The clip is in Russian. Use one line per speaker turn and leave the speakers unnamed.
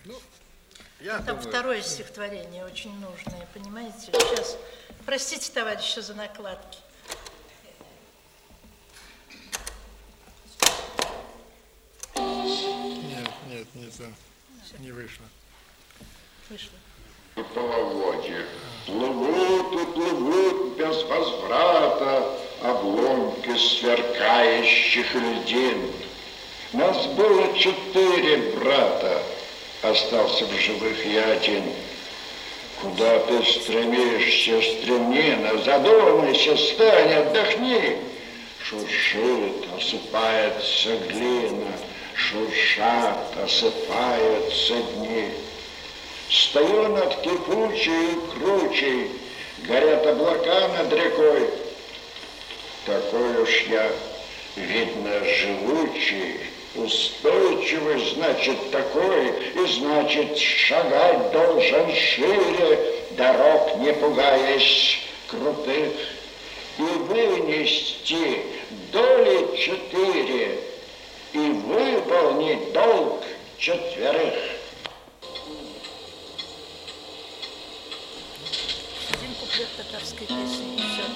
Ну, я
Там
думаю...
второе стихотворение очень нужное, понимаете? Сейчас, простите, товарищи, за накладки.
Нет, не вышло.
Вышло.
Половодье. Плывут и плывут без возврата обломки сверкающих льдин. Нас было 4 брата, остался в живых я один. Куда ты стремишься, стремнина, задумайся, стань, отдохни. Шуршит, осыпается глина, шуршат, осыпаются дни. Стою над кипучей кручей, горят облака над рекой. Такой уж я, видно, живучий, устойчивый, значит, такой, и значит, шагать должен шире, дорог не пугаясь крутых, и вынести доли 4, и выполнить долг 4.
Один куплет татарской песни. Все.